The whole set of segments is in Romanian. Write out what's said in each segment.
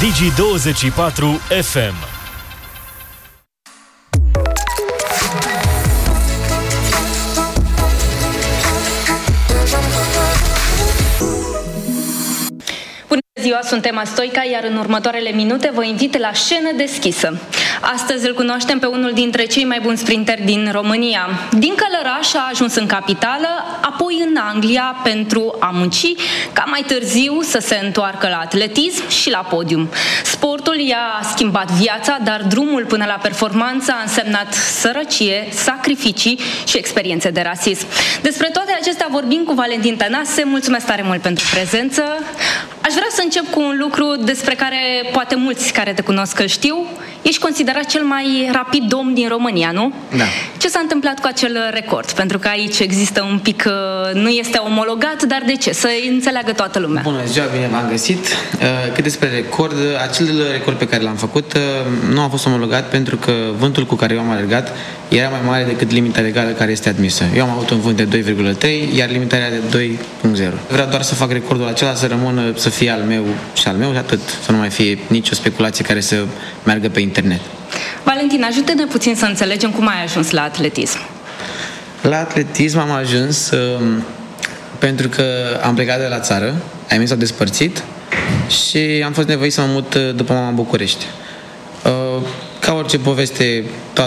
Digi24 FM. Ziua, sunt Emma Stoica, iar în următoarele minute vă invit la scenă deschisă. Astăzi îl cunoaștem pe unul dintre cei mai buni sprinteri din România. Din Călăraș a ajuns în capitală, apoi în Anglia pentru a munci, ca mai târziu să se întoarcă la atletism și la podium. Sportul i-a schimbat viața, dar drumul până la performanță a însemnat sărăcie, sacrificii și experiențe de rasism. Despre toate acestea vorbim cu Valentin Tănase. Mulțumesc tare mult pentru prezență. Aș vrea să încep cu un lucru despre care poate mulți care te cunosc îl știu. Ești considerat cel mai rapid om din România, nu? Da. Ce s-a întâmplat cu acel record? Pentru că aici există un pic, nu este omologat, dar de ce? Să înțeleagă toată lumea. Bună ziua, bine v-am găsit. Cât despre record, acel record pe care l-am făcut nu a fost omologat pentru că vântul cu care eu am alergat era mai mare decât limita legală care este admisă. Eu am avut un vânt de 2,3, iar limitarea de 2,0. Vreau doar să fac recordul acela, să rămână, să fie al meu și atât, să nu mai fie nicio speculație care să meargă pe internet. Valentin, ajută-ne puțin să înțelegem cum ai ajuns la atletism. La atletism am ajuns pentru că am plecat de la țară, ai mei s-au despărțit și am fost nevoit să mă mut după mama în București. Ca orice poveste,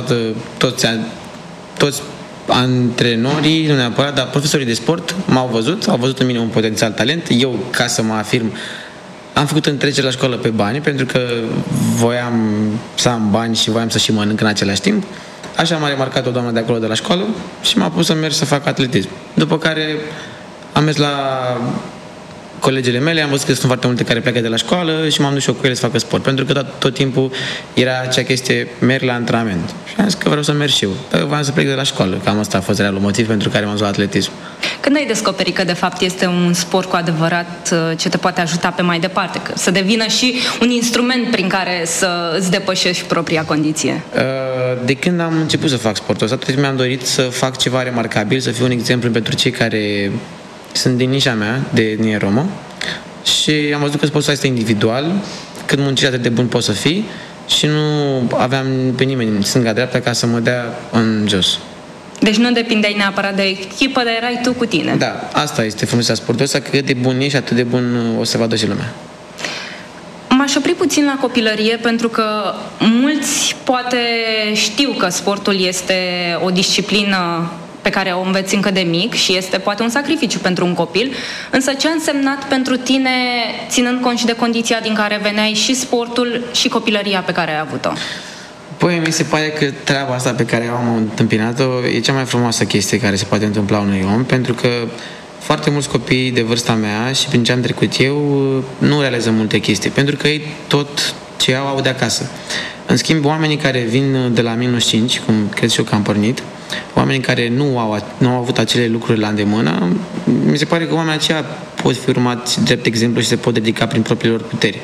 toți antrenorii, nu neapărat, dar profesorii de sport au văzut în mine un potențial talent. Eu, ca să mă afirm, am făcut întrecere la școală pe bani, pentru că voiam să am bani și voiam să și mănânc în același timp. Așa m-a remarcat o doamnă de acolo de la școală și m-a pus să merg să fac atletism. După care am mers la colegele mele, am văzut că sunt foarte multe care pleacă de la școală și m-am dus și eu cu ele să facă sport, pentru că tot timpul era acea chestie, merg la antrenament. Și am zis că vreau să merg și eu. Dar voiam să plec de la școală, cam asta a fost realul motiv pentru care m-am dus la atletism. Când ai descoperit că de fapt este un sport cu adevărat ce te poate ajuta pe mai departe, că să devină și un instrument prin care să îți depășești propria condiție? De când am început să fac sportul ăsta, tot mi-am dorit să fac ceva remarcabil, să fiu un exemplu pentru cei care sunt din nișa mea, de etnie romă, și am văzut că sportul este individual, cât muncit atât de bun poți să fii, și nu aveam pe nimeni stânga-dreapta ca să mă dea în jos. Deci nu depindeai neapărat de echipă, dar erai tu cu tine. Da, asta este frumusețea sportului ăsta, că cât de bun ești, atât de bun o să vadă și lumea. M-aș opri puțin la copilărie, pentru că mulți poate știu că sportul este o disciplină pe care o înveți încă de mic și este poate un sacrificiu pentru un copil, însă ce a însemnat pentru tine, ținând cont și de condiția din care veneai, și sportul și copilăria pe care ai avut-o? Păi, mi se pare că treaba asta pe care am întâmpinat-o e cea mai frumoasă chestie care se poate întâmpla unui om, pentru că foarte mulți copii de vârsta mea și prin ce am trecut eu nu realizează multe chestii, pentru că ei tot ce au de acasă. În schimb, oamenii care vin de la -5, cum cred și eu că am pornit, oamenii care nu au avut acele lucruri la îndemână, mi se pare că oamenii aceia pot fi urmați drept exemplu și se pot dedica prin propriilor puteri.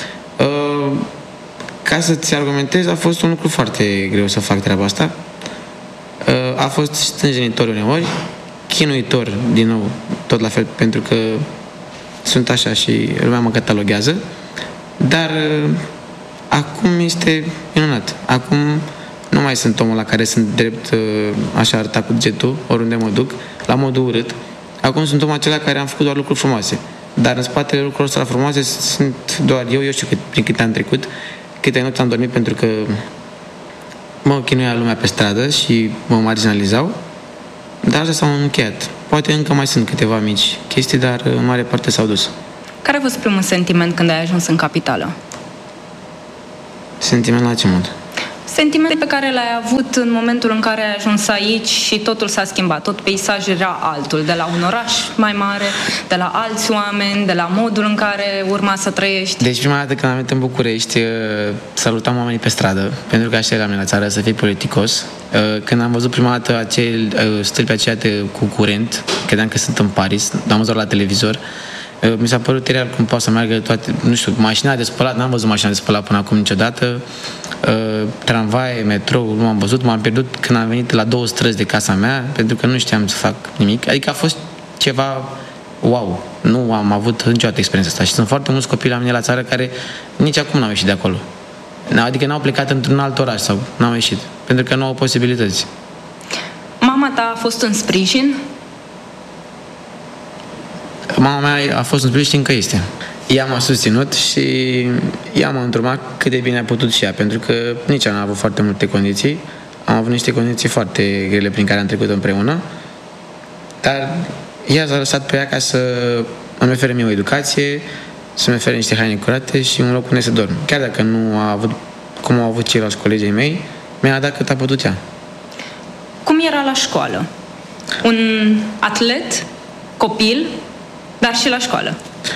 Ca să-ți argumentez, a fost un lucru foarte greu să fac treaba asta. A fost stânjenitor uneori, chinuitor din nou, tot la fel, pentru că sunt așa și lumea mă cataloghează, dar acum este minunat. Acum nu mai sunt omul la care sunt drept așa arătat cu degetul oriunde mă duc, la modul urât. Acum sunt omul acela care am făcut doar lucruri frumoase. Dar în spatele lucrurilor astea frumoase sunt doar eu știu prin câte am trecut, câte noți am dormit pentru că mă chinuia lumea pe stradă și mă marginalizau. Dar astea s-au încheiat. Poate încă mai sunt câteva mici chestii, dar în mare parte s-au dus. Care a fost primul sentiment când ai ajuns în capitală? Sentiment la ce mod? Sentiment pe care l-ai avut în momentul în care ai ajuns aici și totul s-a schimbat. Tot peisajul era altul, de la un oraș mai mare, de la alți oameni, de la modul în care urma să trăiești. Deci prima dată când am venit în București, salutam oamenii pe stradă, pentru că așa eram la țară, să fii politicos. Când am văzut prima dată acei stâlpi aceia cu curent, credeam că sunt în Paris, am văzut la televizor. Mi s-a părut real cum poate să meargă toate, nu știu, mașina de spălat, n-am văzut mașina de spălat până acum niciodată, tramvaie, metrou, nu am văzut, m-am pierdut când am venit la 2 străzi de casa mea, pentru că nu știam să fac nimic, adică a fost ceva wow. Nu am avut niciodată experiența asta și sunt foarte mulți copii la mine la țară care nici acum n-au ieșit de acolo. Adică n-au plecat într-un alt oraș sau n-au ieșit, pentru că nu au posibilități. Mama ta a fost în sprijin? Mama mea a fost în sprijin și încă este. Ea m-a susținut și ea m-a întrumat cât de bine a putut și ea, pentru că nici ea n-a avut foarte multe condiții. Am avut niște condiții foarte grele prin care am trecut împreună, dar ea s-a lăsat pe ea ca să îmi ofere mie o educație, să-mi ofere niște haine curate și un loc unde să dorm. Chiar dacă nu a avut cum au avut ceilalți colegii mei, mi-a dat cât a putut ea. Cum era la școală? Un atlet, copil, dar și la școală?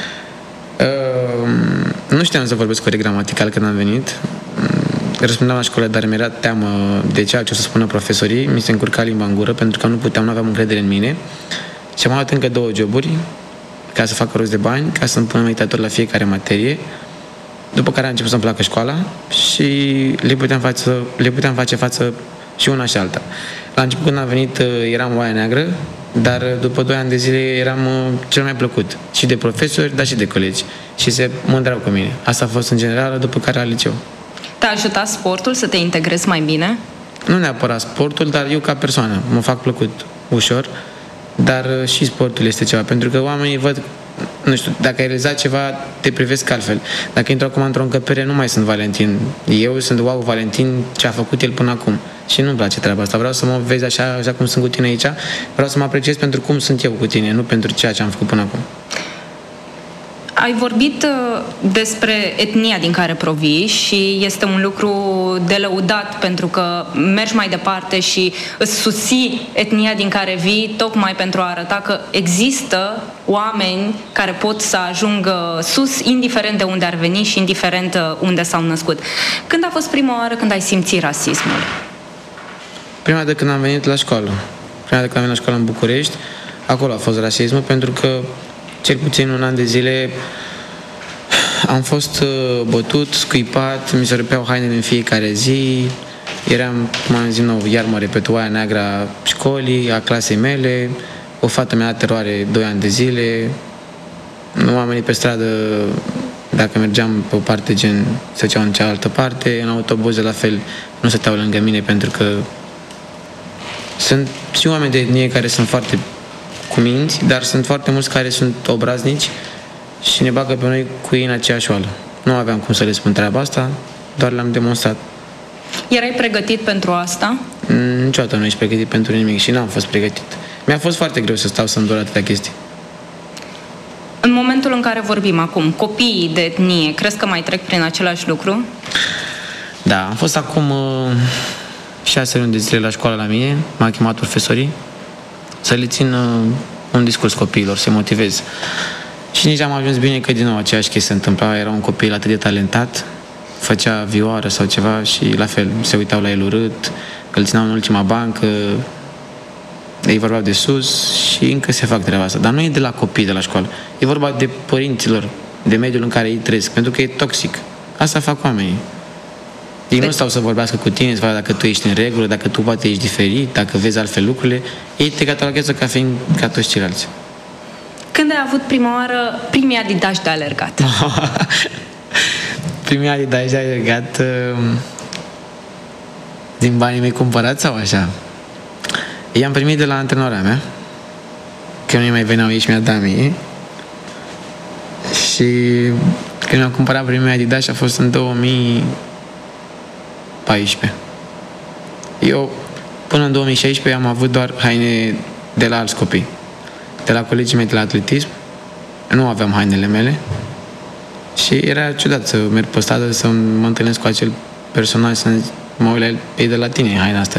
Nu știam să vorbesc corect gramatical când am venit. Răspundeam la școală, dar mi-era teamă de ceea ce o să spună profesorii. Mi se încurca limba în gură pentru că nu aveam încredere în mine. Și am luat încă 2 joburi ca să fac rost de bani, ca să-mi pun meditator la fiecare materie. După care a început să-mi placă școala și le puteam face față și una și alta. La început, când am venit, eram oaia neagră, dar după 2 ani de zile eram cel mai plăcut. Și de profesori, dar și de colegi. Și se mândrau cu mine. Asta a fost în general, după care la liceu. Te-a ajutat sportul să te integrezi mai bine? Nu neapărat sportul, dar eu ca persoană. Mă fac plăcut ușor, dar și sportul este ceva. Pentru că oamenii văd, nu știu, dacă ai realizat ceva, te privesc altfel. Dacă intru acum într-o încăpere, nu mai sunt Valentin. Eu sunt wow Valentin, ce a făcut el până acum. Și nu-mi place treaba asta. Vreau să mă vezi așa cum sunt cu tine aici. Vreau să mă apreciez pentru cum sunt eu cu tine, nu pentru ceea ce am făcut până acum. Ai vorbit despre etnia din care provii și este un lucru de lăudat pentru că mergi mai departe și îți susții etnia din care vii tocmai pentru a arăta că există oameni care pot să ajungă sus indiferent de unde ar veni și indiferent unde s-au născut. Când a fost prima oară când ai simțit rasismul? Prima dată când am venit la școală. Prima dată când am venit la școală în București, acolo a fost rasismul, pentru că cel puțin un an de zile am fost bătut, scuipat, mi se rupeau hainele în fiecare zi, eram, cum am zis nou, iar mă repet, oaia neagră a școlii, a clasei mele, o fată mi-a dat teroare 2 ani de zile, oamenii pe stradă, dacă mergeam pe o parte, gen, se duceau în cealaltă parte, în autobuze la fel, nu stăteau lângă mine, pentru că sunt și oameni de etnie care sunt foarte cuminți, dar sunt foarte mulți care sunt obraznici și ne bagă pe noi cu ei în aceeași oală. Nu aveam cum să le spun treaba asta, doar le-am demonstrat. Erai pregătit pentru asta? Niciodată nu ești pregătit pentru nimic și n-am fost pregătit. Mi-a fost foarte greu să stau să-mi dor atâtea chestii. În momentul în care vorbim acum, copiii de etnie, crezi că mai trec prin același lucru? Da, am fost acum 6 luni de zile la școală la mine, m-a chemat profesorii să le țin un discurs copiilor, să-i motivez. Și nici am ajuns bine că din nou aceeași chestie se întâmpla. Era un copil atât de talentat, făcea vioară sau ceva și la fel, se uitau la el urât, îl țineau în ultima bancă, ei vorbeau de sus și încă se fac treaba asta. Dar nu e de la copii de la școală, e vorba de părinților, de mediul în care ei trăiesc, pentru că e toxic. Asta fac oamenii. Ei nu stau să vorbească cu tine, să vadă dacă tu ești în regulă, dacă tu poate ești diferit, dacă vezi altfel lucrurile. Ei te cataloguează ca fiind ca toți ceilalți. Când ai avut prima oară primii Adidas de alergat? Primii Adidas de alergat din banii mei cumpărați sau așa? I-am primit de la antrenora mea, că nu mai veneau ei și mi-a dat mie. Și când mi-am cumpărat primii Adidas a fost în 2014. Eu, până în 2016, am avut doar haine de la alți copii. De la colegii mei de la atletism, nu aveam hainele mele și era ciudat să merg pe stradă, să mă întâlnesc cu acel personaj, să mă uit la el, e de la tine haina asta.